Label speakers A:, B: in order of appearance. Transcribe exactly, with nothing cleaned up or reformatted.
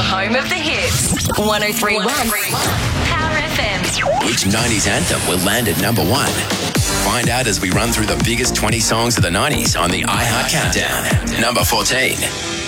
A: home of the hits. one oh three point one Power F M.
B: Which nineties anthem will land at number one? Find out as we run through the biggest twenty songs of the nineties on the iHeart Countdown. Number fourteen.